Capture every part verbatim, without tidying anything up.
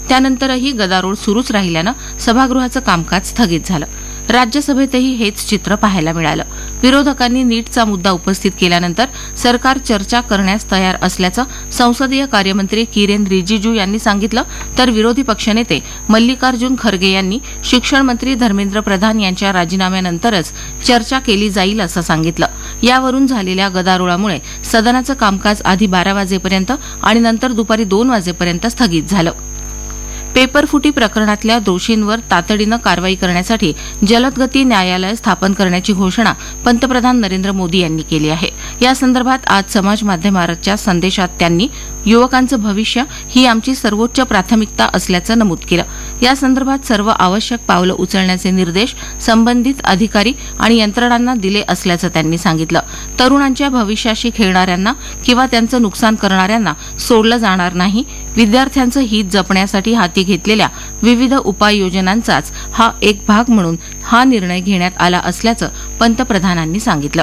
त्यानंतरही गदारोळ सुरूच राहिल्यानं सभागृहाचं कामकाज स्थगित झालं. राज्यसभेतही हेच चित्र पाहायला मिळालं. विरोधकांनी नीटचा मुद्दा उपस्थित केल्यानंतर सरकार चर्चा करण्यास तयार असल्याचं संसदीय कार्यमंत्री किरेन रिजिजू यांनी सांगितलं, तर विरोधी पक्षनेते मल्लिकार्जुन खरगे यांनी शिक्षण मंत्री धर्मेंद्र प्रधान यांच्या राजीनाम्यानंतरच चर्चा केली जाईल असं सांगितलं. यावरून झालेल्या गदारोळामुळे सदनाचं कामकाज आधी बारा वाजेपर्यंत आणि नंतर दुपारी दोन वाजेपर्यंत स्थगित झालं. पेपरफुटी प्रकरणातल्या दोषींवर तातडीनं कारवाई करण्यासाठी जलदगती न्यायालय स्थापन करण्याची घोषणा पंतप्रधान नरेंद्र मोदी यांनी केली आहे. यासंदर्भात आज समाज माध्यमाच्या संदेशात त्यांनी युवकांचं भविष्य ही आमची सर्वोच्च प्राथमिकता असल्याचं नमूद केलं. यासंदर्भात सर्व आवश्यक पावलं उचलण्याचे निर्देश संबंधित अधिकारी आणि यंत्रणांना दिले असल्याचं त्यांनी सांगितलं. तरुणांच्या भविष्याशी खेळणाऱ्यांना किंवा त्यांचं नुकसान करणाऱ्यांना सोडलं जाणार नाही. विद्यार्थ्यांचं हित जपण्यासाठी हाती घेतलेल्या विविध उपाययोजनांचाच हा एक भाग म्हणून हा निर्णय घेण्यात आला असल्याचं पंतप्रधानांनी सांगितलं.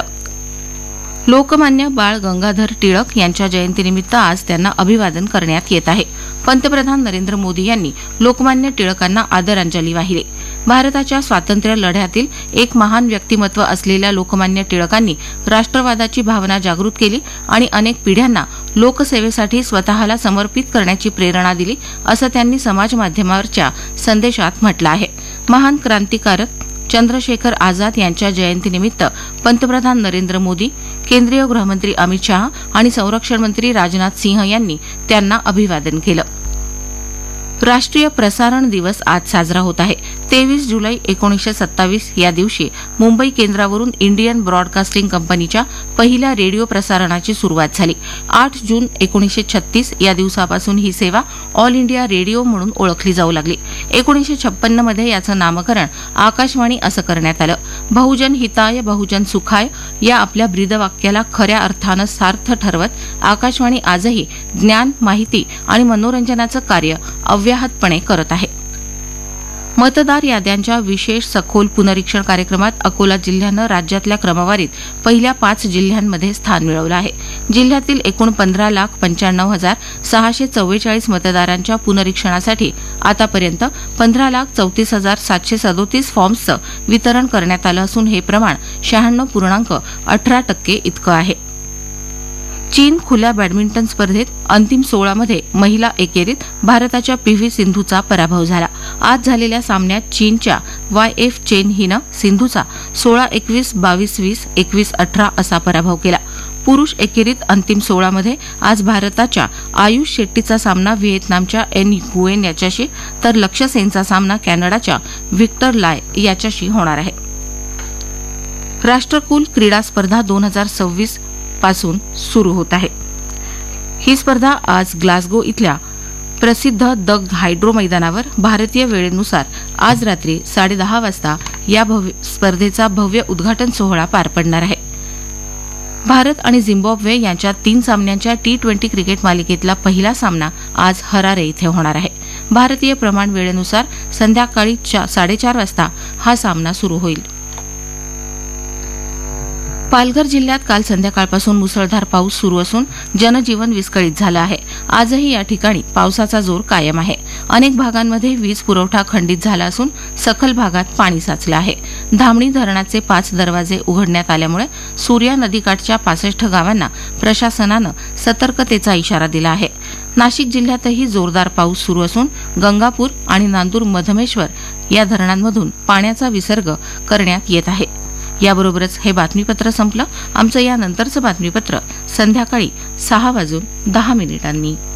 लोकमान्य बाळ गंगाधर टिळक यांच्या जयंतीनिमित्त आज त्यांना अभिवादन करण्यात येत आहे. पंतप्रधान नरेंद्र मोदी यांनी लोकमान्य टिळकांना आदरांजली वाहिली. भारताच्या स्वातंत्र्य लढ्यातील एक महान व्यक्तिमत्व असलेल्या लोकमान्य टिळकांनी राष्ट्रवादाची भावना जागृत केली आणि अनेक पिढ्यांना लोकसेवेसाठी स्वतःला समर्पित करण्याची प्रेरणा दिली असं त्यांनी समाज माध्यमावरच्या संदेशात म्हटलं आहे. महान क्रांतिकारक चंद्रशेखर आझाद यांच्या जयंतीनिमित्त पंतप्रधान नरेंद्र मोदी, केंद्रीय गृहमंत्री अमित शहा आणि संरक्षण मंत्री राजनाथ सिंह यांनी त्यांना अभिवादन केलं. राष्ट्रीय प्रसारण दिवस आज साजरा होत आहे. तेवीस जुलै एकोणीसशे सत्तावीस या दिवशी मुंबई केंद्रावरून इंडियन ब्रॉडकास्टिंग कंपनीच्या पहिल्या रेडिओ प्रसारणाची सुरुवात झाली. आठ जून एकोणीसशे छत्तीस या दिवसापासून ही सेवा ऑल इंडिया रेडिओ म्हणून ओळखली जाऊ लागली. एकोणीसशे छप्पन्न मध्ये याचं नामकरण आकाशवाणी असं करण्यात आलं. बहुजन हिताय बहुजन सुखाय या आपल्या ब्रीदवाक्याला खऱ्या अर्थानं सार्थ ठरवत आकाशवाणी आजही ज्ञान, माहिती आणि मनोरंजनाचं कार्य अव्याहतपणे करत आहे. मतदार याद्यांच्या विशेष सखोल पुनरीक्षण कार्यक्रमात अकोला जिल्ह्यानं राज्यातल्या क्रमवारीत पहिल्या पाच जिल्ह्यांमध्ये स्थान मिळवलं आहे. जिल्ह्यातील एकूण पंधरा लाख पंच्याण्णव हजार सहाशे चव्वेचाळीस मतदारांच्या पुनरीक्षणासाठी आतापर्यंत पंधरा लाख चौतीस हजार सातशे सदोतीस फॉर्म्सचं वितरण करण्यात आलं असून हे प्रमाण शहाण्णव पूर्णांक अठरा टक्के इतकं आहे. चीन खुल्या बॅडमिंटन स्पर्धेत अंतिम सोळामध्ये महिला एकेरीत भारताच्या पी व्ही सिंधूचा पराभव झाला. आज झालेल्या सामन्यात चीनच्या वाय एफ चेन हिनं सिंधूचा सोळा एकवीस, बावीस वीस, एकवीस अठरा असा पराभव केला. पुरुष एकेरीत अंतिम सोळामध्ये आज भारताच्या आयुष शेट्टीचा सामना व्हिएतनामच्या एन गुएन याच्याशी तर लक्ष्य सेनचा सामना कॅनडाच्या व्हिक्टर लाय याच्याशी होणार आहे. राष्ट्रकुल क्रीडा स्पर्धा दोन हजार सव्वीस पासून सुरू होत आहे. ही स्पर्धा आज ग्लासगो इथल्या प्रसिद्ध द हायड्रो मैदानावर भारतीय वेळेनुसार आज रात्री साडेदहा वाजता या स्पर्धेचा भव्य उद्घाटन सोहळा पार पडणार आहे. भारत आणि झिम्बाब्वे यांच्यात तीन सामन्यांच्या टी ट्वेंटी क्रिकेट मालिकेतला पहिला सामना आज हरारे इथे होणार आहे. भारतीय प्रमाण वेळेनुसार संध्याकाळी साडेचार वाजता हा सामना सुरू होईल. पालघर जिल्ह्यात काल संध्याकाळपासून मुसळधार पाऊस सुरू असून जनजीवन विस्कळीत झालं आहे. आजही या ठिकाणी पावसाचा जोर कायम आहे. अनेक भागांमध्ये वीज पुरवठा खंडित झाला असून सखल भागात पाणी साचलं आहे. धामणी धरणाचे पाच दरवाजे उघडण्यात आल्यामुळे सूर्या नदीकाठच्या पासष्ट गावांना प्रशासनानं सतर्कतेचा इशारा दिला आहे. नाशिक जिल्ह्यातही जोरदार पाऊस सुरू असून गंगापूर आणि नांदूर मधमेश्वर या धरणांमधून पाण्याचा विसर्ग करण्यात येत आहे. याबरोबरच हे बातमीपत्र संपलं. आमचं यानंतरचं बातमीपत्र संध्याकाळी सहा वाजून दहा मिनिटांनी.